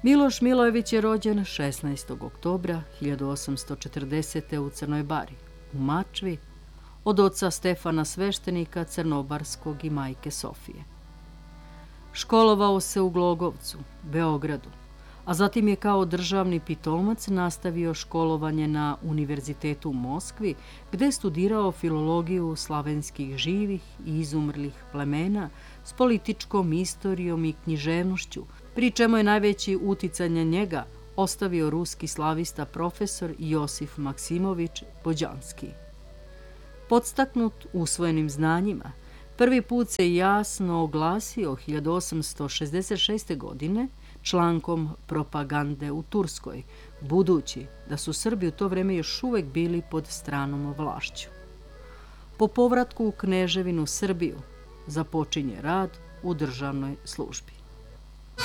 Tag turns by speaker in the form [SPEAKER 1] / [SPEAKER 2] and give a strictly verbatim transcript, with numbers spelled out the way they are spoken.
[SPEAKER 1] Miloš Milojević je rođen šesnaestog oktobra hiljadu osamsto četrdesete. u Crnoj Bari, u Mačvi, od oca Stefana sveštenika crnobarskog i majke Sofije. Školovao se u Glogovcu, Beogradu, a zatim je kao državni pitomac nastavio školovanje na Univerzitetu u Moskvi, gde je studirao filologiju slavenskih živih i izumrlih plemena s političkom istorijom i književnošću, pri čemu je najveći uticaj na njega ostavio ruski slavista profesor Josif Maksimović Bođanski. Podstaknut usvojenim znanjima, prvi put se jasno oglasio hiljadu osamsto šezdeset šeste. godine člankom Propagande u Turskoj, budući da su Srbi u to vreme još uvek bili pod stranom vlašću. Po povratku u Kneževinu Srbiju započinje rad u državnoj službi.